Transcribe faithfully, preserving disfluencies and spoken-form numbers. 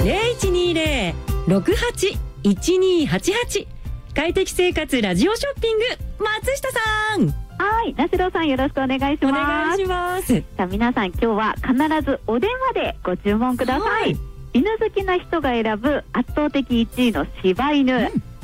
ゼロいちにゼロ ろくはち いちにはちはち。快適生活ラジオショッピング、松下さん。 はい、那代さんよろしくお願いします。 お願いします。 さあ皆さん、今日は必ずお電話でご注文ください。はい、犬好きな人が選ぶ圧倒的いちいの柴犬、うん、